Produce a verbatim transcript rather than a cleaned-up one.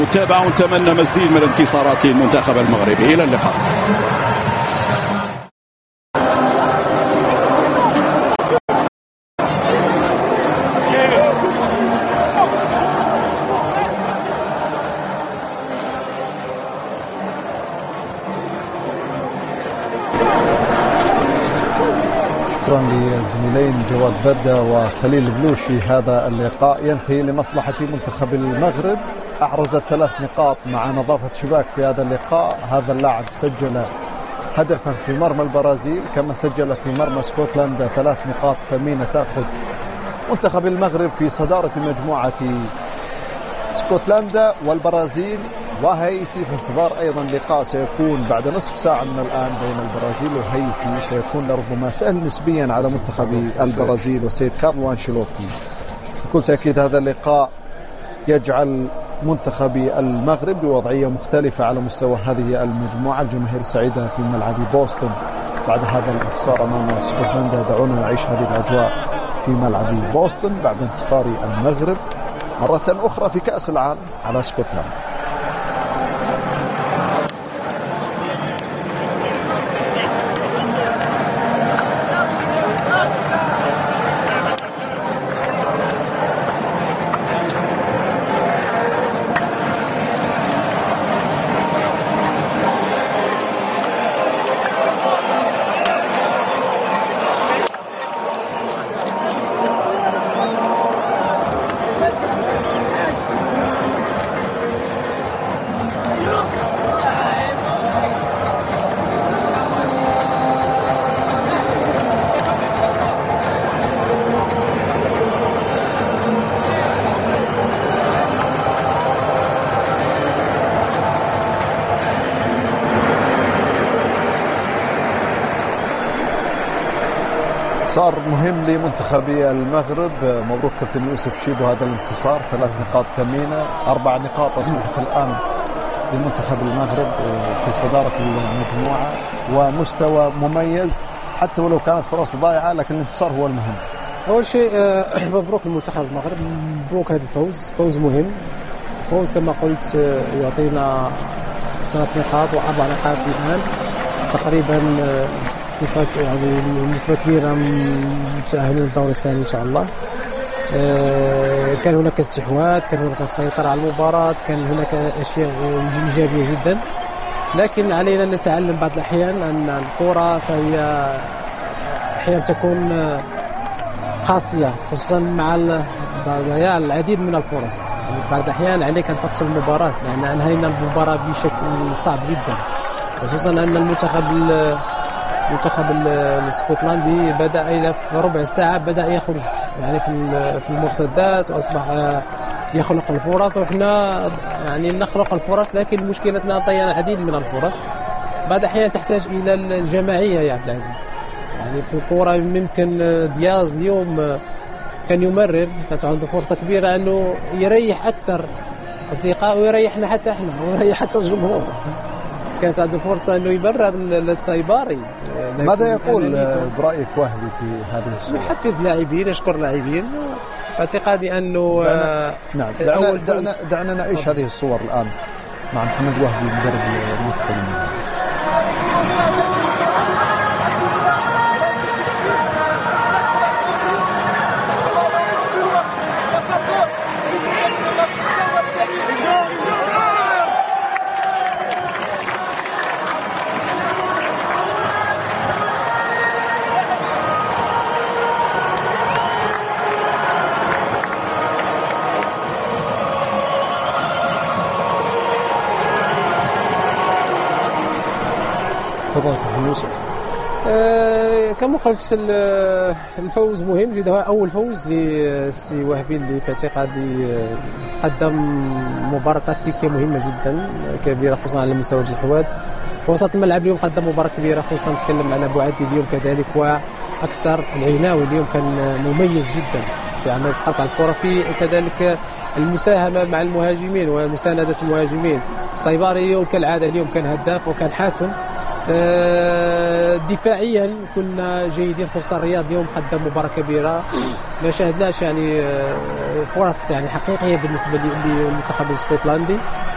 متابعة ونتمنى مزيد من انتصارات المنتخب المغربي. إلى اللقاء. شكرا للزميلين جواد بدة وخليل البلوشي. هذا اللقاء ينتهي لمصلحة منتخب المغرب، أحرز ثلاث نقاط مع نظافة شباك في هذا اللقاء. هذا اللاعب سجل هدفا في مرمى البرازيل، كما سجل في مرمى اسكتلندا. ثلاث نقاط ثمينة تأخذ منتخب المغرب في صدارة مجموعة اسكتلندا والبرازيل وهايتي، في انتظار أيضا لقاء سيكون بعد نصف ساعة من الآن بين البرازيل وهايتي. سيكون لربما سهل نسبيا على منتخب البرازيل والسيد كارلو أنشيلوتي. بكل تأكيد هذا اللقاء يجعل منتخب المغرب بوضعية مختلفة على مستوى هذه المجموعة. الجماهير سعيدة في ملعب بوسطن بعد هذا الانتصار أمام اسكتلندا. دعونا نعيش هذه الأجواء في ملعب بوسطن بعد انتصار المغرب مرة أخرى في كأس العالم على اسكتلندا. صار مهم لمنتخب المغرب. مبروك كابتن يوسف شيبو هذا الانتصار. ثلاث نقاط ثمينة، أربع نقاط أصبحت الآن لمنتخب المغرب في صدارة المجموعة ومستوى مميز حتى ولو كانت فرص ضائعة، لكن الانتصار هو المهم. أول شيء مبروك لمنتخب المغرب، مبروك هذا الفوز، فوز مهم. فوز كما قلت يعطينا ثلاث نقاط وأربع نقاط الآن تقريبا بصفة يعني نسبة كبيرة متأهلين للدور الثاني إن شاء الله. كان هناك استحواذ، كان هناك سيطرة على المباراة، كان هناك أشياء إيجابية جدا، لكن علينا أن نتعلم بعض الأحيان أن الكرة فهي أحيانا تكون قاسية، خصوصا مع ضياع العديد من الفرص. يعني بعض الأحيان عليك أن تقتل المباراة، لأن أنهينا المباراة بشكل صعب جدا، خصوصا أن المنتخب المنتخب الاسكتلندي بدأ إلى في ربع ساعة بدأ يخرج يعني في في المرتدات وأصبح يخلق الفرص، وإحنا يعني نخلق الفرص لكن مشكلتنا ضيعنا العديد من الفرص. بعض الأحيان تحتاج إلى الجماعية يا عبد العزيز. يعني في الكرة ممكن دياز اليوم كان يمرر، كانت عنده فرصة كبيرة أنه يريح أكثر أصدقائه ويريحنا حتى إحنا ويريح حتى الجمهور. كانت عنده فرصة أنه يبرر للسايباري. ماذا يقول برأيك وهبي في هذه الصورة؟ يحفز لاعبين، يشكر لاعبين. اعتقادي أنه دعنا نعم دعنا, أول دعنا, دعنا نعيش هذه الصور الآن مع محمد وهبي مدرب المنتخب المغربي. تفضل كابتن يوسف. آه كما قلت الفوز مهم جدا، أول فوز لسي وهبي اللي في اعتقادي قدم مباراة تكتيكية مهمة جدا كبيرة خصوصا على مستوى الجهاد. وسط الملعب اليوم قدم مباراة كبيرة، خصوصا نتكلم على بوعدي اليوم كذلك، وأكثر العناوي اليوم كان مميز جدا في عملية قطع الكرة، في كذلك المساهمة مع المهاجمين ومساندة المهاجمين. السايباري اليوم كالعادة اليوم كان هداف وكان حاسم. دفاعيا كنا جيدين، خصوصا الرياض اليوم قدم مباراة كبيرة، ما شاهدناش يعني فرص يعني حقيقية بالنسبة للمنتخب الاسكتلندي.